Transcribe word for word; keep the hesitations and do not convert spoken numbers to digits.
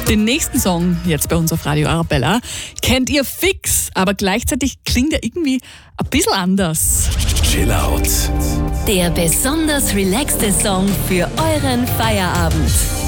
Den nächsten Song jetzt bei uns auf Radio Arabella kennt ihr fix, aber gleichzeitig klingt er irgendwie ein bisschen anders. Chill Out. Der besonders relaxte Song für euren Feierabend.